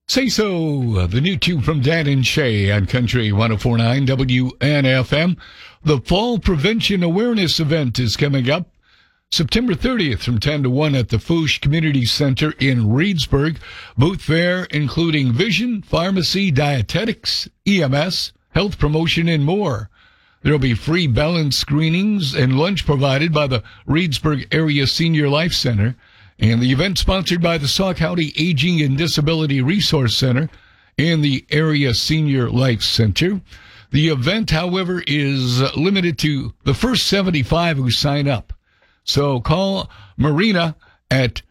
Say So, the new tune from Dan and Shay on Country 104.9 WNFM. The Fall Prevention Awareness event is coming up September 30th from 10 to 1 at the Fouche Community Center in Reedsburg. Booth fare including vision, pharmacy, dietetics, EMS, health promotion, and more. There will be free balance screenings and lunch provided by the Reedsburg Area Senior Life Center. And the event sponsored by the Sauk County Aging and Disability Resource Center and the Area Senior Life Center. The event, however, is limited to the first 75 who sign up. So call Marina at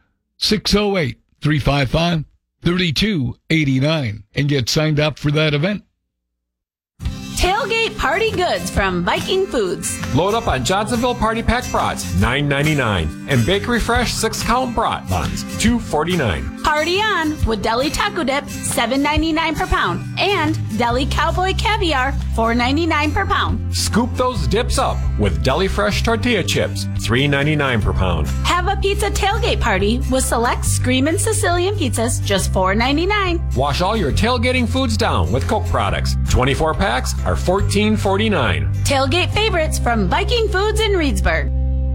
608-355-3289 and get signed up for that event. Tailgate Party Goods from Viking Foods. Load up on Johnsonville Party Pack brats, $9.99. And Bakery Fresh 6-count brat buns, $2.49. Party on with Deli Taco Dip, $7.99 per pound. And Deli Cowboy Caviar, $4.99 per pound. Scoop those dips up with Deli Fresh tortilla chips, $3.99 per pound. Have a pizza tailgate party with select Screamin' Sicilian pizzas, just $4.99. Wash all your tailgating foods down with Coke products. 24 packs are $14.49. Tailgate favorites from Viking Foods in Reedsburg.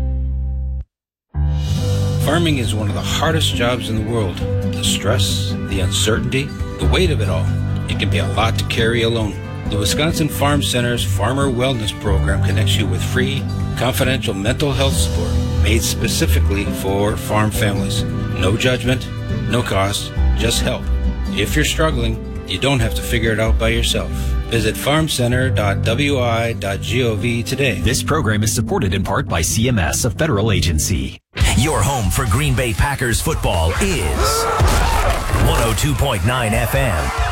Farming is one of the hardest jobs in the world. The stress, the uncertainty, the weight of it all. It can be a lot to carry alone. The Wisconsin Farm Center's Farmer Wellness Program connects you with free, confidential mental health support made specifically for farm families. No judgment, no cost, just help. If you're struggling, you don't have to figure it out by yourself. Visit farmcenter.wi.gov today. This program is supported in part by CMS, a federal agency. Your home for Green Bay Packers football is 102.9 FM.